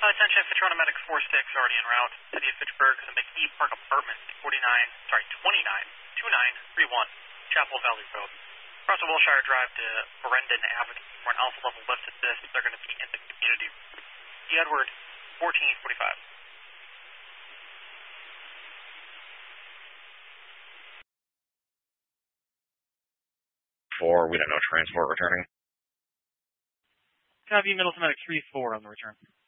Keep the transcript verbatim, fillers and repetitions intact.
Uh, attention, Fitrona Medic four six already en route. City of Fitchburg, the McKee Park Apartments, forty-nine, sorry, twenty-nine, twenty-nine thirty-one, Chapel Valley Road. Across the Wilshire Drive to Brendan Avenue for an alpha level lift assist. They're going to be in the community. The Edward, fourteen forty-five. Four, we don't know transport returning. Copy, Middleton Medic three four on the return.